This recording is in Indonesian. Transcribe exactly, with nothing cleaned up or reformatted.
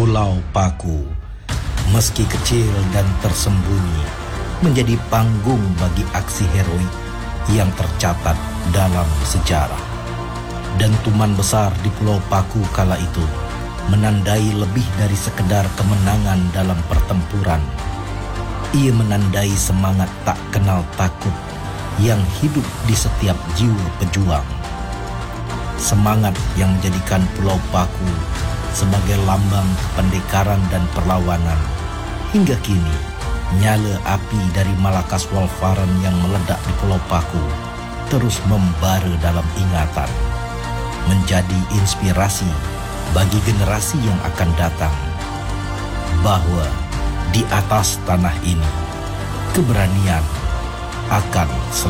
Pulau Paku, meski kecil dan tersembunyi, menjadi panggung bagi aksi heroik yang tercatat dalam sejarah. Dentuman besar di Pulau Paku kala itu menandai lebih dari sekedar kemenangan dalam pertempuran. Ia menandai semangat tak kenal takut yang hidup di setiap jiwa pejuang. Semangat yang menjadikan Pulau Paku sebagai lambang pendekaran dan perlawanan. Hingga kini, nyala api dari Malakas Walfaren yang meledak di Pulau Paku terus membara dalam ingatan, menjadi inspirasi bagi generasi yang akan datang, bahwa di atas tanah ini keberanian akan selalu